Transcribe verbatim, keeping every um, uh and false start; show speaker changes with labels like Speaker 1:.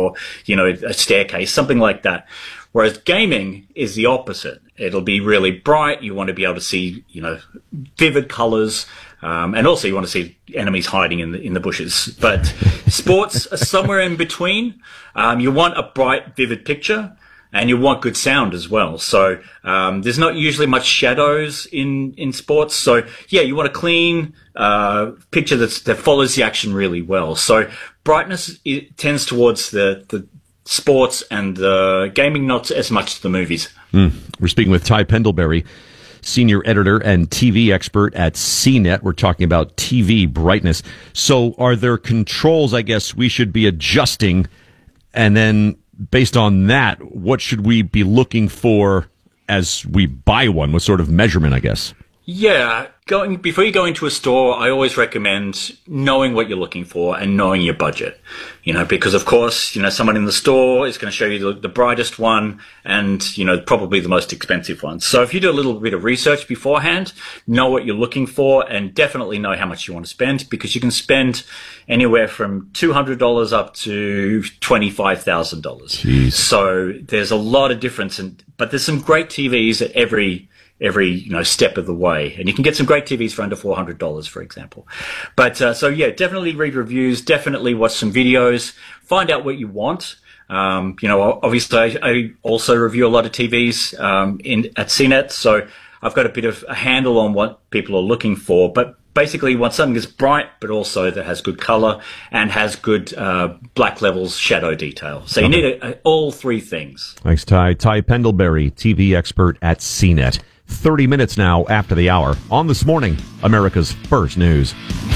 Speaker 1: or, you know, a staircase, something like that. Whereas gaming is the opposite. It'll be really bright. You want to be able to see, you know, vivid colors. Um, and also you want to see enemies hiding in the, in the bushes. But sports are somewhere in between. Um, you want a bright, vivid picture, and you want good sound as well. So um, there's not usually much shadows in, in sports. So, yeah, you want a clean uh, picture that's, that follows the action really well. So brightness it tends towards the, the sports and the gaming, not as much the movies.
Speaker 2: Mm. We're speaking with Ty Pendlebury, senior editor and T V expert at C net. We're talking about T V brightness. So are there controls, I guess, we should be adjusting? And then based on that, what should we be looking for as we buy one? What sort of measurement, I guess?
Speaker 1: Yeah, going before you go into a store, I always recommend knowing what you're looking for and knowing your budget. You know, because of course, you know, someone in the store is going to show you the, the brightest one and, you know, probably the most expensive one. So if you do a little bit of research beforehand, know what you're looking for and definitely know how much you want to spend, because you can spend anywhere from two hundred dollars up to twenty-five thousand dollars. So there's a lot of difference, and but there's some great T Vs at every every you know step of the way, and you can get some great T Vs for under four hundred dollars, for example. But uh, so yeah, definitely read reviews, definitely watch some videos, find out what you want. Um, you know, obviously I, I also review a lot of T Vs um, in at C net, so I've got a bit of a handle on what people are looking for. But basically, you want something that's bright, but also that has good color and has good uh, black levels, shadow detail. So you okay. need a, a, all three things.
Speaker 2: Thanks, Ty. Ty Pendlebury, T V expert at C net. thirty minutes now after the hour on This Morning, America's First News.